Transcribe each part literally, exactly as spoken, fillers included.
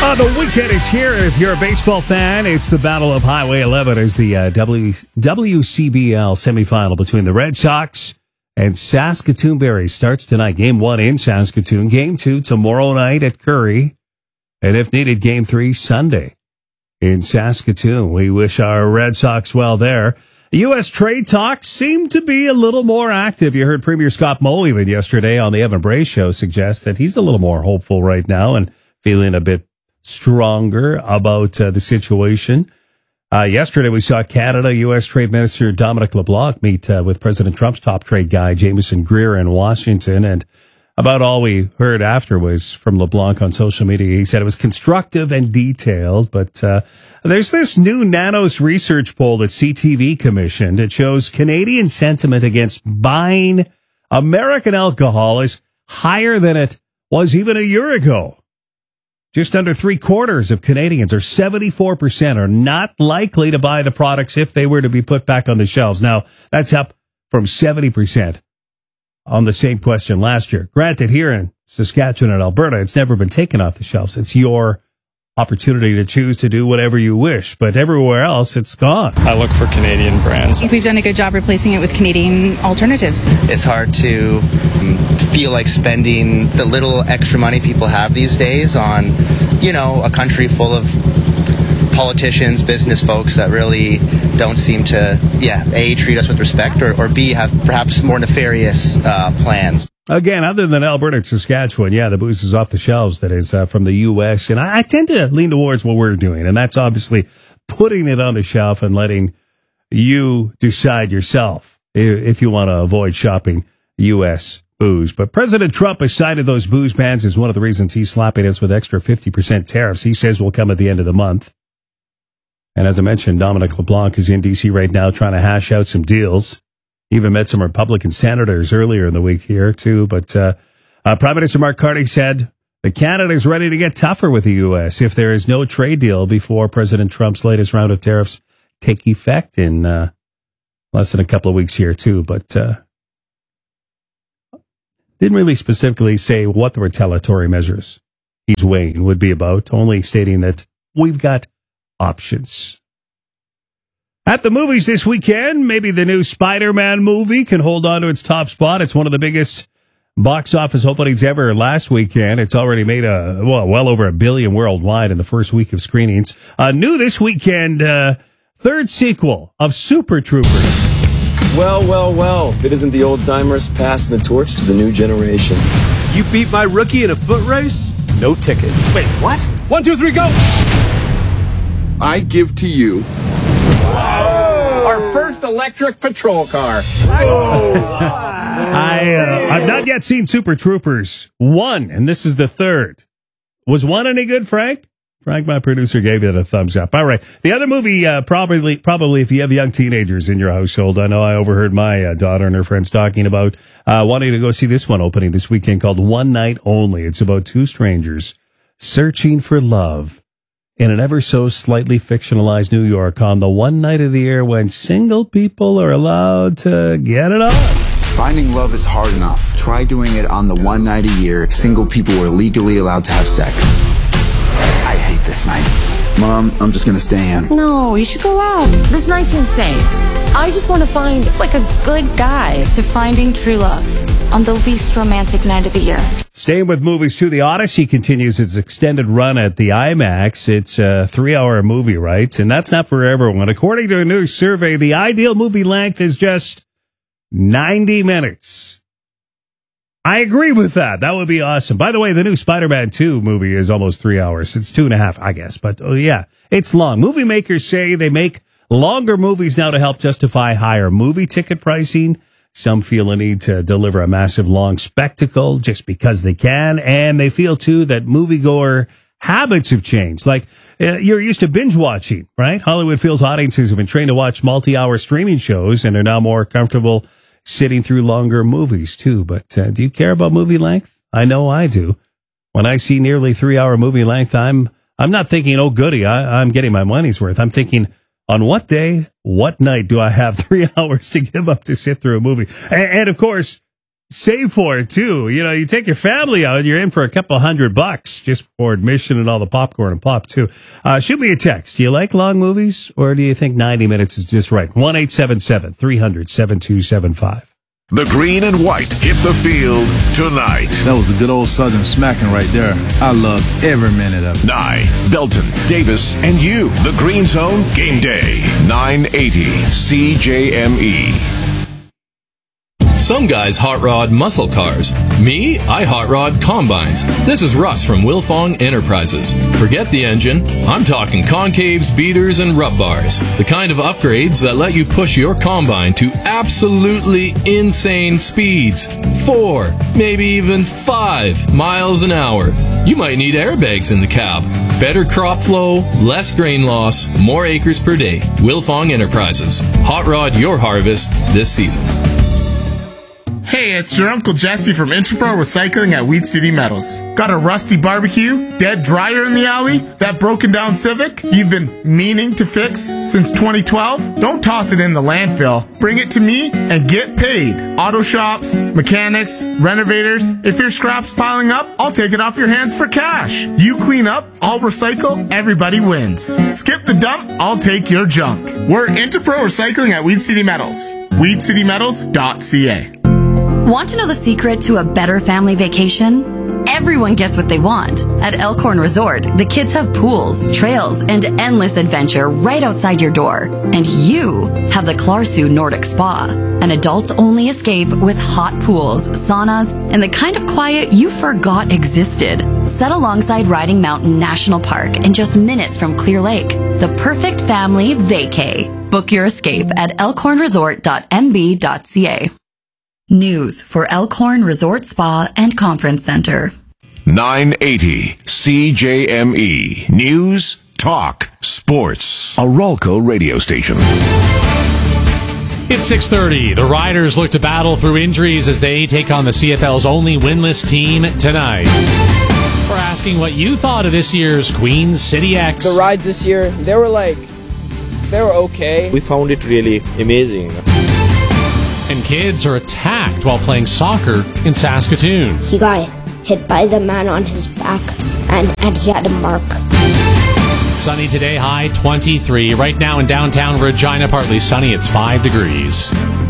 Uh, the weekend is here. If you're a baseball fan, it's the Battle of Highway eleven as the uh, w- W C B L semifinal between the Red Sox and Saskatoon Berries starts tonight. Game one in Saskatoon. Game two tomorrow night at Currie. And if needed, game three Sunday in Saskatoon. We wish our Red Sox well there. U S trade talks seem to be a little more active. You heard Premier Scott Moe even yesterday on the Evan Bray show suggest that he's a little more hopeful right now and feeling a bit stronger about uh, the situation. Uh, yesterday, we saw Canada U S Trade Minister Dominic LeBlanc meet uh, with President Trump's top trade guy, Jameson Greer, in Washington. And about all we heard after was from LeBlanc on social media. He said it was constructive and detailed. But uh, there's this new Nanos research poll that C T V commissioned. It shows Canadian sentiment against buying American alcohol is higher than it was even a year ago. Just under three quarters of Canadians, or seventy-four percent, are not likely to buy the products if they were to be put back on the shelves. Now, that's up from seventy percent on the same question last year. Granted, here in Saskatchewan and Alberta, it's never been taken off the shelves. It's your opportunity to choose to do whatever you wish. But everywhere else, it's gone. I look for Canadian brands. I think we've done a good job replacing it with Canadian alternatives. It's hard to um, feel like spending the little extra money people have these days on, you know, a country full of politicians, business folks that really don't seem to, yeah, A, treat us with respect, or, or B, have perhaps more nefarious uh, plans. Again, other than Alberta and Saskatchewan, yeah, the booze is off the shelves that is uh, from the U S. And I, I tend to lean towards what we're doing, and that's obviously putting it on the shelf and letting you decide yourself if, if you want to avoid shopping U S booze. But President Trump has cited those booze bans as one of the reasons he's slapping us with extra fifty percent tariffs. He says will come at the end of the month. And as I mentioned, Dominic LeBlanc is in D C right now trying to hash out some deals. Even met some Republican senators earlier in the week here, too. But uh, uh, Prime Minister Mark Carney said that Canada is ready to get tougher with the U S if there is no trade deal before President Trump's latest round of tariffs take effect in uh, less than a couple of weeks here, too. But uh, didn't really specifically say what the retaliatory measures he's weighing would be about, only stating that we've got options. At the movies this weekend, maybe the new Spider-Man movie can hold on to its top spot. It's one of the biggest box office openings ever last weekend. It's already made a well, well over a billion worldwide in the first week of screenings. Uh, new this weekend, uh, third sequel of Super Troopers. Well, well, well, if it isn't the old-timers passing the torch to the new generation. You beat my rookie in a foot race? No ticket. Wait, what? One, two, three, go! I give to you our first electric patrol car. I, uh, I've not yet seen Super Troopers one, and this is the third. Was one any good, Frank? Frank, my producer, gave it a thumbs up. All right. The other movie, uh, probably, probably if you have young teenagers in your household, I know I overheard my uh, daughter and her friends talking about uh, wanting to go see this one opening this weekend called One Night Only. It's about two strangers searching for love in an ever so slightly fictionalized New York on the one night of the year when single people are allowed to get it on. Finding love is hard enough. Try doing it on the one night a year single people are legally allowed to have sex. I hate this night. Mom, I'm just gonna stay in. No, you should go out. This night's insane. I just want to find, like, a good guy. To finding true love on the least romantic night of the year. Staying with movies, too, The Odyssey continues its extended run at the IMAX. It's a three-hour movie, right? And that's not for everyone. According to a new survey, the ideal movie length is just ninety minutes. I agree with that. That would be awesome. By the way, the new Spider-Man two movie is almost three hours. It's two and a half, I guess. But, oh, yeah, it's long. Movie makers say they make longer movies now to help justify higher movie ticket pricing. Some feel a need to deliver a massive long spectacle just because they can. And they feel, too, that moviegoer habits have changed. Like, uh, you're used to binge watching, right? Hollywood feels audiences have been trained to watch multi-hour streaming shows and are now more comfortable sitting through longer movies, too. But uh, do you care about movie length? I know I do. When I see nearly three-hour movie length, I'm I'm not thinking, oh, goody, I, I'm getting my money's worth. I'm thinking, on what day, what night do I have three hours to give up to sit through a movie? And, and of course, save for it, too. You know, you take your family out, you're in for a couple hundred bucks just for admission and all the popcorn and pop, too. Uh, shoot me a text. Do you like long movies, or do you think ninety minutes is just right? one eight seven seven, three hundred, seven two seven five. The green and white hit the field tonight. That was a good old Southern smacking right there. I loved every minute of it. Nye, Belton, Davis, and you. The Green Zone Game Day. nine eighty C J M E. Some guys hot rod muscle cars. Me, I hot rod combines. This is Russ from Wilfong Enterprises. Forget the engine. I'm talking concaves, beaters, and rub bars. The kind of upgrades that let you push your combine to absolutely insane speeds. Four, maybe even five miles an hour. You might need airbags in the cab. Better crop flow, less grain loss, more acres per day. Wilfong Enterprises. Hot rod your harvest this season. Hey, it's your Uncle Jesse from Interpro Recycling at Weed City Metals. Got a rusty barbecue, dead dryer in the alley, that broken down Civic you've been meaning to fix since twenty twelve? Don't toss it in the landfill. Bring it to me and get paid. Auto shops, mechanics, renovators. If your scrap's piling up, I'll take it off your hands for cash. You clean up, I'll recycle, everybody wins. Skip the dump, I'll take your junk. We're Interpro Recycling at Weed City Metals. weed city metals dot c a. Want to know the secret to a better family vacation? Everyone gets what they want. At Elkhorn Resort, the kids have pools, trails, and endless adventure right outside your door. And you have the Klarsu Nordic Spa, an adults-only escape with hot pools, saunas, and the kind of quiet you forgot existed. Set alongside Riding Mountain National Park and just minutes from Clear Lake. The perfect family vacay. Book your escape at elkhorn resort dot m b dot c a. News for Elkhorn Resort Spa and Conference Center. nine eighty C J M E. News, talk, sports. A Ralco radio station. It's six thirty. The Riders look to battle through injuries as they take on the C F L's only winless team tonight. We're asking what you thought of this year's Queen City X. The rides this year, they were like, they were okay. We found it really amazing. And kids are attacked while playing soccer in Saskatoon. He got hit by the man on his back, and, and he had a mark. Sunny today, high twenty-three. Right now in downtown Regina, partly sunny, it's five degrees.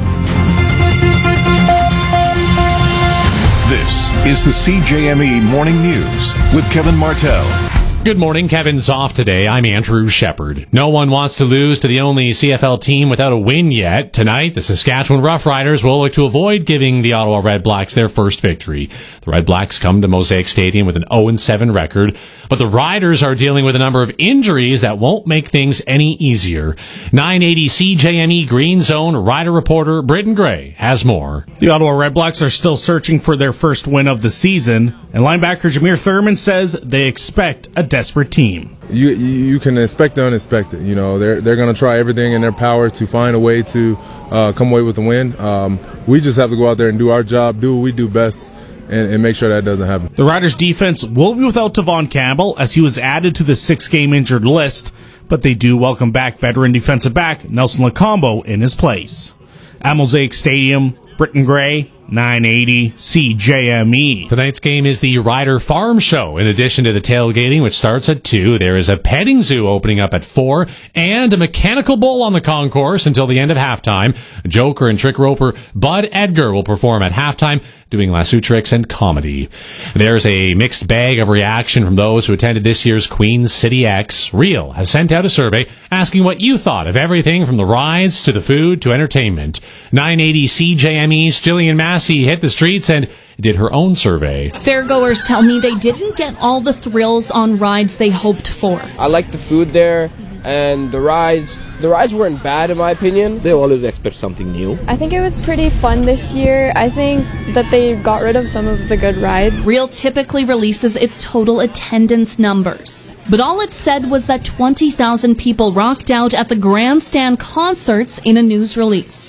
This is the C J M E Morning News with Kevin Martell. Good morning. Kevin's off today. I'm Andrew Shepard. No one wants to lose to the only C F L team without a win yet. Tonight, the Saskatchewan Roughriders will look to avoid giving the Ottawa Red Blacks their first victory. The Red Blacks come to Mosaic Stadium with an oh and seven record, but the Riders are dealing with a number of injuries that won't make things any easier. nine eighty C J M E Green Zone Rider reporter Britton Gray has more. The Ottawa Red Blacks are still searching for their first win of the season, and linebacker Jameer Thurman says they expect a desperate team. You you can expect the unexpected. You know, they're they're going to try everything in their power to find a way to uh, come away with the win. Um, we just have to go out there and do our job, do what we do best, and, and make sure that doesn't happen. The Riders' defense will be without Tavon Campbell as he was added to the six-game injured list, but they do welcome back veteran defensive back Nelson Lacombo in his place. At Mosaic Stadium, Britton Gray, nine eighty C J M E. Tonight's game is the Rider Farm Show. In addition to the tailgating, which starts at two, there is a petting zoo opening up at four and a mechanical bull on the concourse until the end of halftime. Joker and trick roper Bud Edgar will perform at halftime, doing lasso tricks and comedy. There's a mixed bag of reaction from those who attended this year's Queen City X. Real has sent out a survey asking what you thought of everything from the rides to the food to entertainment. nine eighty C J M E's Jillian Massey hit the streets and did her own survey. Fairgoers tell me they didn't get all the thrills on rides they hoped for. I liked the food there, and the rides, the rides weren't bad in my opinion. They always expect something new. I think it was pretty fun this year. I think that they got rid of some of the good rides. Real typically releases its total attendance numbers, but all it said was that twenty thousand people rocked out at the Grandstand concerts in a news release.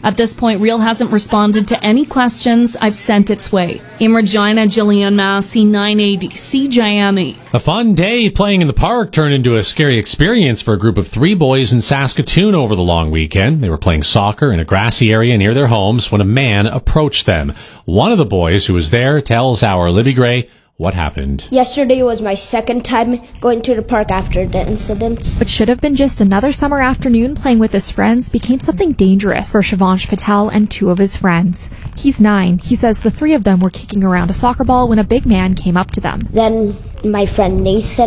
At this point, Real hasn't responded to any questions I've sent its way. In Regina, Jillian Massey, nine eighty C J M E. A fun day playing in the park turned into a scary experience for a group of three boys in Saskatoon over the long weekend. They were playing soccer in a grassy area near their homes when a man approached them. One of the boys who was there tells our Libby Gray what happened. Yesterday was my second time going to the park after the incidents. What should have been just another summer afternoon playing with his friends became something dangerous for Shivansh Patel and two of his friends. He's nine. He says the three of them were kicking around a soccer ball when a big man came up to them. Then my friend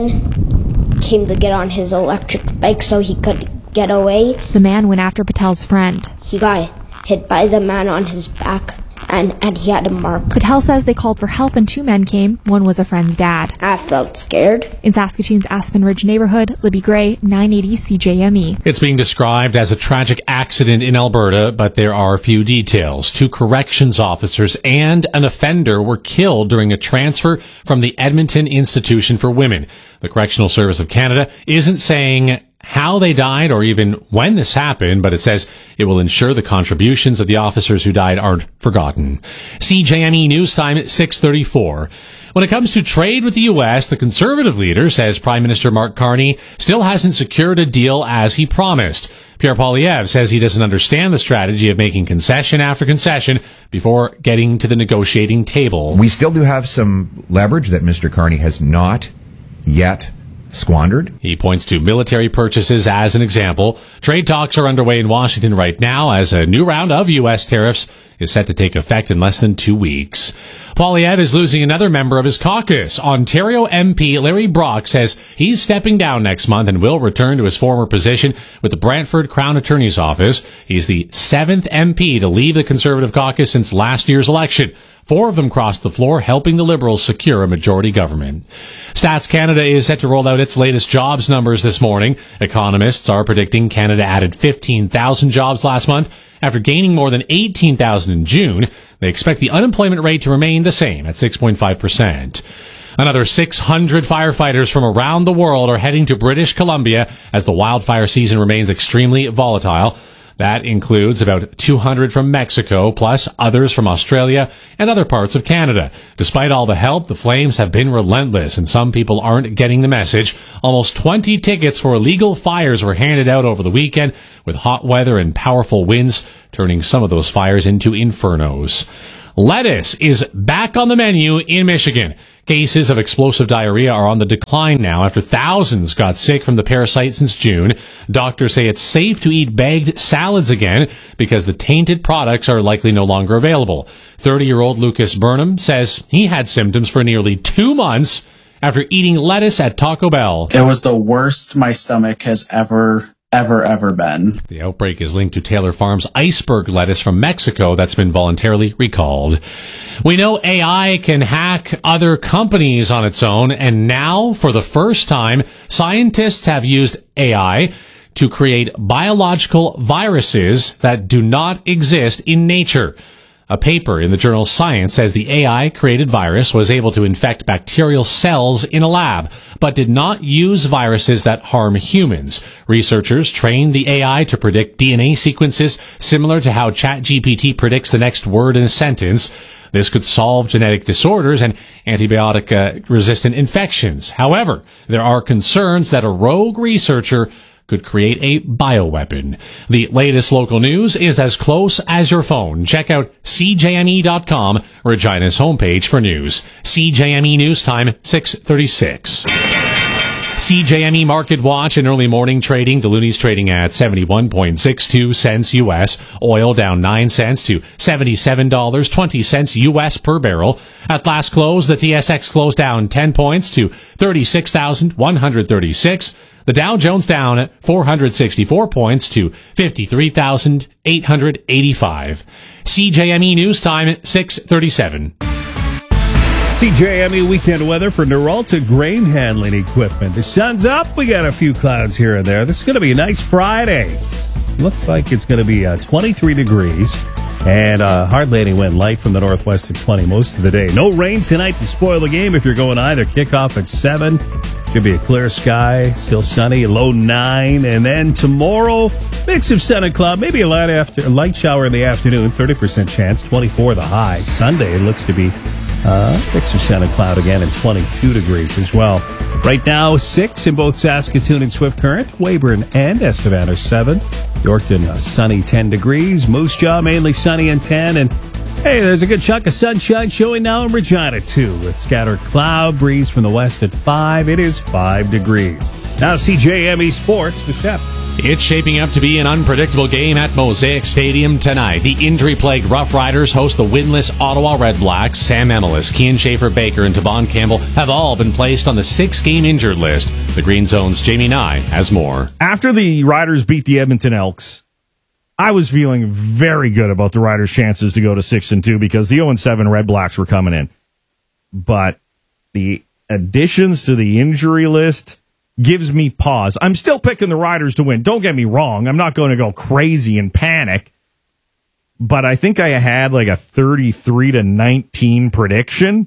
Nathan came to get on his electric bike so he could get away. The man went after Patel's friend. He got hit by the man on his back. And, and he had a mark. Patel says they called for help and two men came. One was a friend's dad. I felt scared. In Saskatoon's Aspen Ridge neighborhood, Libby Gray, nine eighty C J M E. It's being described as a tragic accident in Alberta, but there are a few details. Two corrections officers and an offender were killed during a transfer from the Edmonton Institution for Women. The Correctional Service of Canada isn't saying how they died or even when this happened, but it says it will ensure the contributions of the officers who died aren't forgotten. C J M E News Time at six thirty-four. When it comes to trade with the U S, the Conservative leader says Prime Minister Mark Carney still hasn't secured a deal as he promised. Pierre Poilievre says he doesn't understand the strategy of making concession after concession before getting to the negotiating table. We still do have some leverage that Mister Carney has not yet squandered. He points to military purchases as an example. Trade talks are underway in Washington right now as a new round of U S tariffs is set to take effect in less than two weeks. Poilievre is losing another member of his caucus. Ontario M P Larry Brock says he's stepping down next month and will return to his former position with the Brantford Crown Attorney's Office. He's the seventh M P to leave the Conservative caucus since last year's election. Four of them crossed the floor, helping the Liberals secure a majority government. Stats Canada is set to roll out its latest jobs numbers this morning. Economists are predicting Canada added fifteen thousand jobs last month after gaining more than eighteen thousand in June. They expect the unemployment rate to remain the same at six point five percent. Another six hundred firefighters from around the world are heading to British Columbia as the wildfire season remains extremely volatile. That includes about two hundred from Mexico, plus others from Australia and other parts of Canada. Despite all the help, the flames have been relentless, and some people aren't getting the message. Almost twenty tickets for illegal fires were handed out over the weekend, with hot weather and powerful winds turning some of those fires into infernos. Lettuce is back on the menu in Michigan. Cases of explosive diarrhea are on the decline now after thousands got sick from the parasite since June. Doctors say it's safe to eat bagged salads again because the tainted products are likely no longer available. thirty-year-old Lucas Burnham says he had symptoms for nearly two months after eating lettuce at Taco Bell. It was the worst my stomach has ever ever, ever been. The outbreak is linked to Taylor Farms iceberg lettuce from Mexico that's been voluntarily recalled. We know A I can hack other companies on its own, and now, for the first time, scientists have used A I to create biological viruses that do not exist in nature. A paper in the journal Science says the A I-created virus was able to infect bacterial cells in a lab, but did not use viruses that harm humans. Researchers trained the A I to predict D N A sequences similar to how ChatGPT predicts the next word in a sentence. This could solve genetic disorders and antibiotic-resistant uh, infections. However, there are concerns that a rogue researcher could create a bioweapon. The latest local news is as close as your phone. Check out C J M E dot com, Regina's homepage for news. C J M E News Time, six thirty-six. C J M E Market Watch and early morning trading. The Looney's trading at seventy-one point six two cents U S. Oil down nine cents to seventy-seven dollars and twenty cents U S per barrel. At last close, the T S X closed down ten points to thirty-six thousand one hundred thirty-six. The Dow Jones down at four hundred sixty-four points to fifty-three thousand eight hundred eighty-five. C J M E News Time, six thirty-seven. C J M E weekend weather for Noralta Grain Handling Equipment. The sun's up. We got a few clouds here and there. This is going to be a nice Friday. Looks like it's going to be uh, twenty-three degrees and uh, hardly any wind, light from the northwest at twenty most of the day. No rain tonight to spoil the game if you're going either. Kickoff at seven. Should be a clear sky, still sunny, low nine. And then tomorrow, mix of sun and cloud, maybe a light, after, a light shower in the afternoon, thirty percent chance, twenty-four the high. Sunday, it looks to be uh, mix of sun and cloud again, and twenty-two degrees as well. Right now, six in both Saskatoon and Swift Current. Weyburn and Estevan are seven. Yorkton, a sunny ten degrees. Moose Jaw, mainly sunny and ten. And hey, there's a good chunk of sunshine showing now in Regina, too, with scattered cloud, breeze from the west at five. It is five degrees. Now, C J M E Sports, the chef. It's shaping up to be an unpredictable game at Mosaic Stadium tonight. The injury-plagued Rough Riders host the winless Ottawa Red Blacks. Sam Emilus, Kian Schaefer-Baker, and Tavon Campbell have all been placed on the six-game injured list. The Green Zone's Jamie Nye has more. After the Riders beat the Edmonton Elks, I was feeling very good about the Riders' chances to go to six and two because the oh and seven Red Blacks were coming in. But the additions to the injury list gives me pause. I'm still picking the Riders to win. Don't get me wrong. I'm not going to go crazy and panic. But I think I had like a thirty-three to nineteen prediction.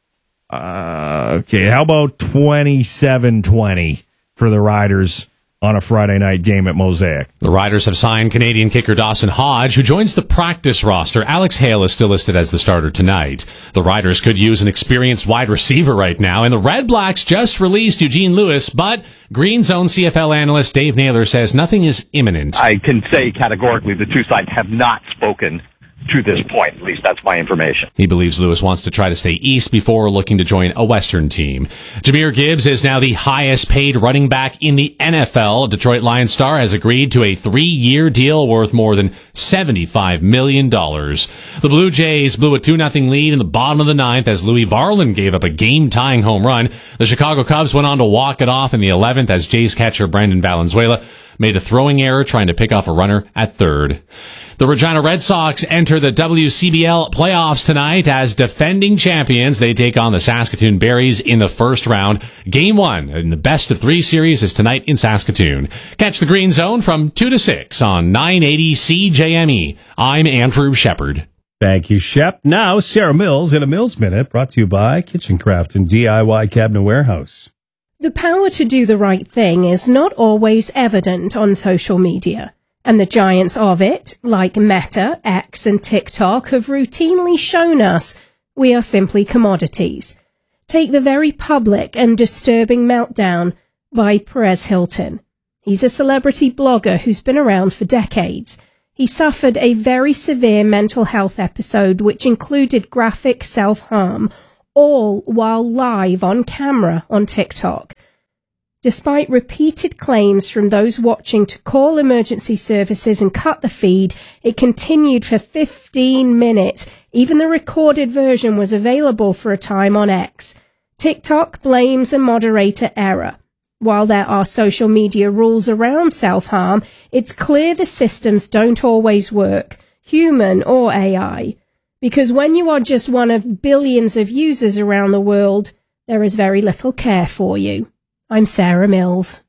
Uh, okay, how about twenty-seven twenty for the Riders on a Friday night game at Mosaic? The Riders have signed Canadian kicker Dawson Hodge, who joins the practice roster. Alex Hale is still listed as the starter tonight. The Riders could use an experienced wide receiver right now, and the Red Blacks just released Eugene Lewis, but Green Zone C F L analyst Dave Naylor says nothing is imminent. I can say categorically the two sides have not spoken to this point. At least that's my information. He believes Lewis wants to try to stay east before looking to join a Western team. Jahmyr Gibbs is now the highest paid running back in the N F L. Detroit Lions star has agreed to a three-year deal worth more than seventy-five million dollars. The Blue Jays blew a two nothing lead in the bottom of the ninth as Louis Varland gave up a game-tying home run. The Chicago Cubs went on to walk it off in the eleventh as Jays catcher Brendan Valenzuela made a throwing error trying to pick off a runner at third. The Regina Red Sox enter the W C B L playoffs tonight as defending champions. They take on the Saskatoon Berries in the first round. Game one in the best of three series is tonight in Saskatoon. Catch the Green Zone from two to six on nine eighty C J M E. I'm Andrew Shepard. Thank you, Shep. Now, Sarah Mills in a Mills Minute, brought to you by Kitchen Craft and D I Y Cabinet Warehouse. The power to do the right thing is not always evident on social media, and the giants of it, like Meta, X, and TikTok, have routinely shown us we are simply commodities. Take the very public and disturbing meltdown by Perez Hilton. He's a celebrity blogger who's been around for decades. He suffered a very severe mental health episode which included graphic self-harm, all while live on camera on TikTok. Despite repeated claims from those watching to call emergency services and cut the feed, it continued for fifteen minutes. Even the recorded version was available for a time on X. TikTok blames a moderator error. While there are social media rules around self-harm, it's clear the systems don't always work, human or A I. Because when you are just one of billions of users around the world, there is very little care for you. I'm Sarah Mills.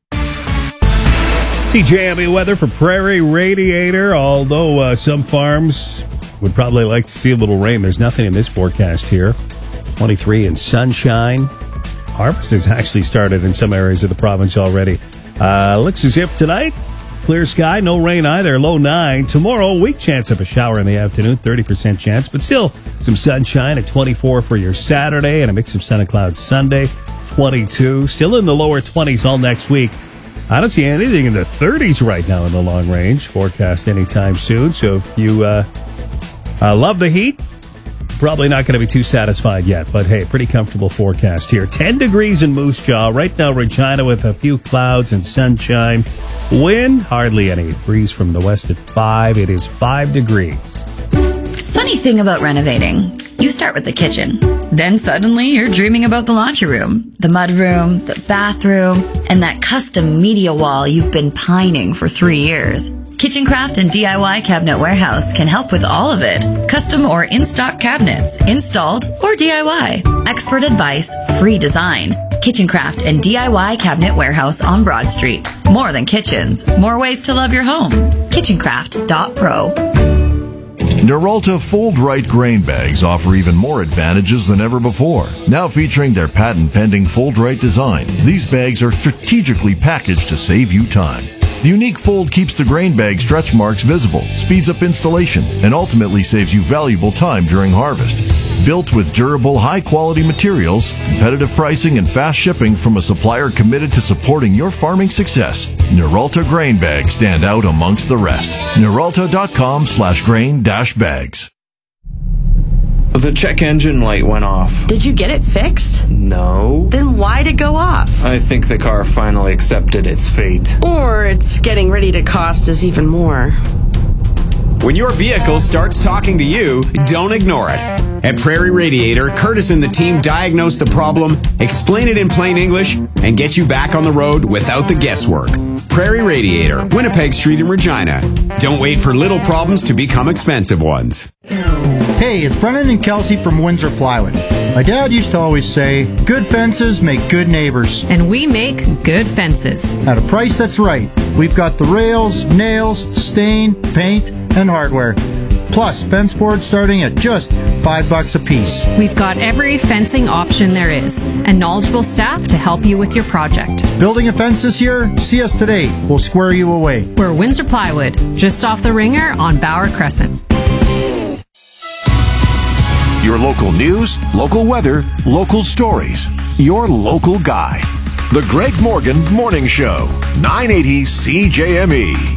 C J M E weather for Prairie Radiator, although uh, some farms would probably like to see a little rain. There's nothing in this forecast here. twenty-three and sunshine. Harvest has actually started in some areas of the province already. Uh, looks as if tonight, clear sky, no rain either, low nine. Tomorrow, weak chance of a shower in the afternoon, thirty percent chance, but still some sunshine at twenty-four for your Saturday and a mix of sun and clouds Sunday, twenty-two. Still in the lower twenties all next week. I don't see anything in the thirties right now in the long range forecast anytime soon. So if you uh, uh, love the heat, probably not going to be too satisfied yet, but hey, pretty comfortable forecast here. ten degrees in Moose Jaw. Right now, Regina with a few clouds and sunshine. Wind, hardly any. Breeze from the west at five. It is five degrees. Funny thing about renovating. You start with the kitchen. Then suddenly you're dreaming about the laundry room, the mudroom, the bathroom, and that custom media wall you've been pining for three years. Kitchen Craft and D I Y Cabinet Warehouse can help with all of it. Custom or in-stock cabinets, installed or D I Y. Expert advice, free design. Kitchen Craft and D I Y Cabinet Warehouse on Broad Street. More than kitchens, more ways to love your home. kitchen craft dot pro. Neralta Fold Right grain bags offer even more advantages than ever before. Now featuring their patent-pending Fold Right design, these bags are strategically packaged to save you time. The unique fold keeps the grain bag stretch marks visible, speeds up installation, and ultimately saves you valuable time during harvest. Built with durable, high-quality materials, competitive pricing, and fast shipping from a supplier committed to supporting your farming success, Neralta grain bags stand out amongst the rest. Neralta.com slash grain dash bags. The check engine light went off. Did you get it fixed? No. Then why'd it go off? I think the car finally accepted its fate. Or it's getting ready to cost us even more. When your vehicle starts talking to you, don't ignore it. At Prairie Radiator, Curtis and the team diagnose the problem, explain it in plain English, and get you back on the road without the guesswork. Prairie Radiator, Winnipeg Street in Regina. Don't wait for little problems to become expensive ones. Hey, it's Brennan and Kelsey from Windsor Plywood. My dad used to always say, good fences make good neighbors. And we make good fences. At a price that's right. We've got the rails, nails, stain, paint, and hardware. Plus, fence boards starting at just five bucks a piece. We've got every fencing option there is, and knowledgeable staff to help you with your project. Building a fence this year? See us today. We'll square you away. We're Windsor Plywood, just off the Ringer on Bauer Crescent. Your local news, local weather, local stories. Your local guy. The Greg Morgan Morning Show. nine eighty C J M E.